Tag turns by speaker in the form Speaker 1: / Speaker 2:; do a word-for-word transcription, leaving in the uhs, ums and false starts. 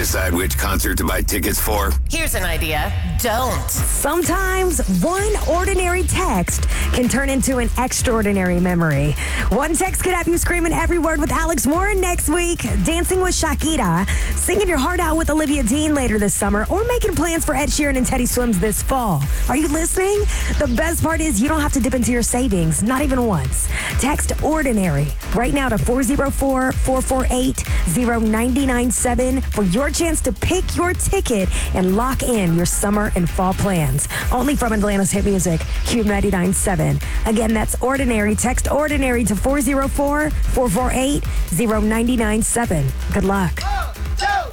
Speaker 1: decide which concert to buy tickets for?
Speaker 2: Here's an idea. Don't.
Speaker 3: Sometimes one ordinary text can turn into an extraordinary memory. One text could have you screaming every word with Alex Warren next week, dancing with Shakira, singing your heart out with Olivia Dean later this summer, or making plans for Ed Sheeran and Teddy Swims this fall. Are you listening? The best part is you don't have to dip into your savings, not even once. Text ordinary right now to four oh four, four four eight, oh nine nine seven for your chance to pick your ticket and lock in your summer and fall plans. Only from Atlanta's hit music, Cube ninety-nine point seven. Again, that's ordinary. Text ordinary to four oh four, four four eight, oh nine nine seven. Good luck.